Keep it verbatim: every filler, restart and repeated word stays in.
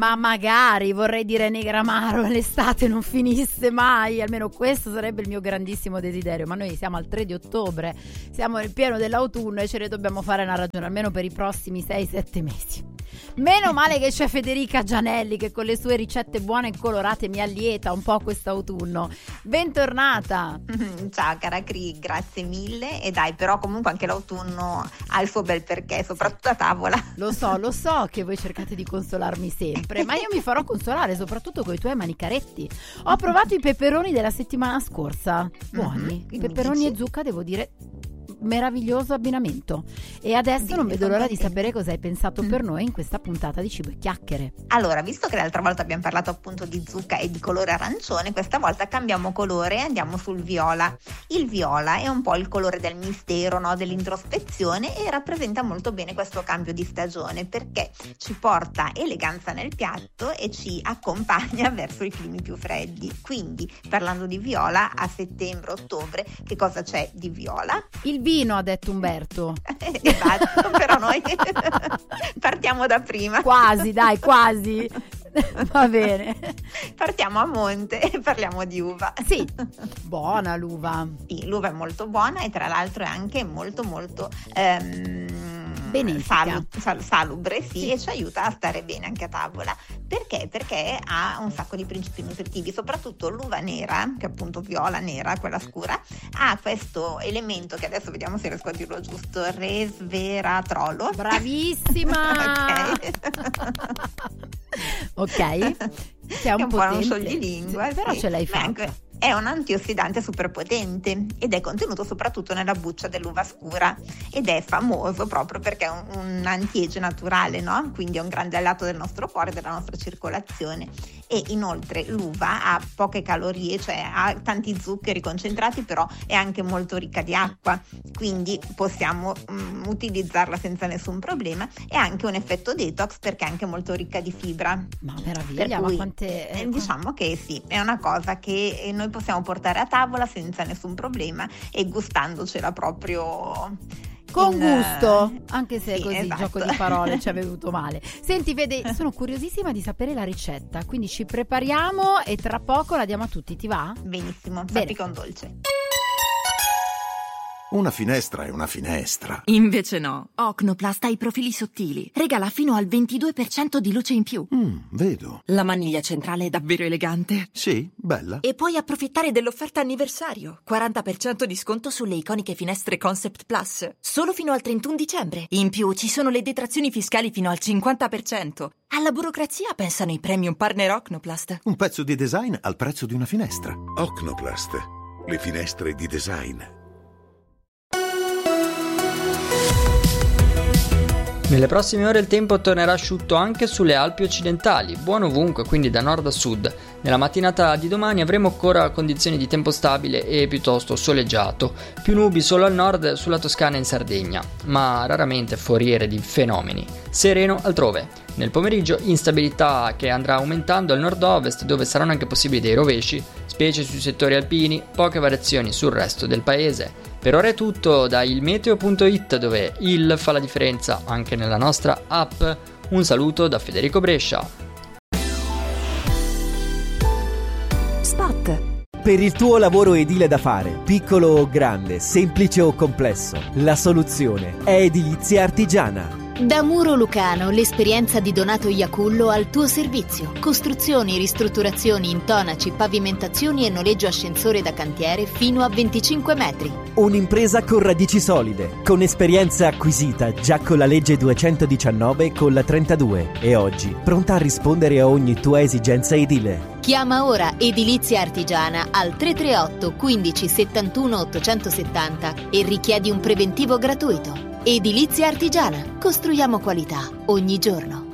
Ma magari, vorrei dire Negramaro, l'estate non finisse mai, almeno questo sarebbe il mio grandissimo desiderio, ma noi siamo al tre di ottobre, siamo nel pieno dell'autunno e ce ne dobbiamo fare una ragione, almeno per i prossimi sei sette mesi. Meno male che c'è Federica Gianelli che con le sue ricette buone e colorate mi allieta un po' quest'autunno. Bentornata. Ciao cara Cri, grazie mille. E dai, però comunque anche l'autunno ha il suo bel perché, soprattutto a tavola. Lo so, lo so che voi cercate di consolarmi sempre, ma io mi farò consolare soprattutto con i tuoi manicaretti. Ho provato i peperoni della settimana scorsa, buoni, mm-hmm, peperoni dici? E zucca, devo dire meraviglioso abbinamento, e adesso Dì, non vedo l'ora di sapere cosa hai pensato mm. per noi in questa puntata di Cibo e Chiacchiere. Allora, visto che l'altra volta abbiamo parlato appunto di zucca e di colore arancione, questa volta cambiamo colore e andiamo sul viola. Il viola è un po' il colore del mistero, no? Dell'introspezione, e rappresenta molto bene questo cambio di stagione perché ci porta eleganza nel piatto e ci accompagna verso i climi più freddi. Quindi, parlando di viola, a settembre-ottobre che cosa c'è di viola? Il vino, ha detto Umberto. Esatto, però noi partiamo da prima. Quasi, dai, quasi. Va bene. Partiamo a monte e parliamo di uva. Sì, buona l'uva. Sì, l'uva è molto buona e tra l'altro è anche molto molto ehm, benefica, salu- salubre, sì, sì, e ci aiuta a stare bene anche a tavola. Perché? Perché ha un sacco di principi nutritivi, soprattutto l'uva nera, che è appunto viola nera, quella scura, ha questo elemento che adesso vediamo se riesco a dirlo giusto, resveratrolo. Bravissima! Ok. Ok, che è un, è un po' un scioglilingua, sì, però sì, ce l'hai fatta. È un antiossidante super potente ed è contenuto soprattutto nella buccia dell'uva scura ed è famoso proprio perché è un, un antiage naturale, no? Quindi è un grande alleato del nostro cuore, della nostra circolazione, e inoltre l'uva ha poche calorie, cioè ha tanti zuccheri concentrati, però è anche molto ricca di acqua, quindi possiamo um, utilizzarla senza nessun problema, e ha anche un effetto detox perché è anche molto ricca di fibra. Ma meraviglia, cui, ma quante... eh, diciamo che sì, è una cosa che noi possiamo portare a tavola senza nessun problema e gustandocela proprio con in, gusto, anche se sì, così esatto. Gioco di parole ci è venuto male. Senti Fede, sono curiosissima di sapere la ricetta, quindi ci prepariamo e tra poco la diamo a tutti, ti va? Benissimo, Bene. sappi che è un dolce. Una finestra è una finestra. Invece no, Ocnoplast ha i profili sottili. Regala fino al ventidue per cento di luce in più. Mm, vedo. La maniglia centrale è davvero elegante. Sì, bella. E puoi approfittare dell'offerta anniversario. quaranta per cento di sconto sulle iconiche finestre Concept Plus. Solo fino al trentuno dicembre. In più ci sono le detrazioni fiscali fino al cinquanta per cento. Alla burocrazia pensano i premium partner Ocnoplast. Un pezzo di design al prezzo di una finestra. Ocnoplast, le finestre di design. Nelle prossime ore il tempo tornerà asciutto anche sulle Alpi occidentali, buono ovunque, quindi da nord a sud. Nella mattinata di domani avremo ancora condizioni di tempo stabile e piuttosto soleggiato, più nubi solo al nord sulla Toscana e in Sardegna, ma raramente foriere di fenomeni. Sereno altrove. Nel pomeriggio instabilità che andrà aumentando al nord-ovest, dove saranno anche possibili dei rovesci, specie sui settori alpini, poche variazioni sul resto del paese. Per ora è tutto da ilmeteo punto it, dove il fa la differenza anche nella nostra app. Un saluto da Federico Brescia. Spot. Per il tuo lavoro edile da fare, piccolo o grande, semplice o complesso, la soluzione è Edilizia Artigiana. Da Muro Lucano, l'esperienza di Donato Iacullo al tuo servizio. Costruzioni, ristrutturazioni, intonaci, pavimentazioni e noleggio ascensore da cantiere fino a venticinque metri. Un'impresa con radici solide, con esperienza acquisita già con la legge duecentodiciannove e con la trentadue, e oggi pronta a rispondere a ogni tua esigenza edile. Chiama ora Edilizia Artigiana al tre tre otto quindici settantuno ottocentosettanta e richiedi un preventivo gratuito. Edilizia Artigiana. Costruiamo qualità ogni giorno.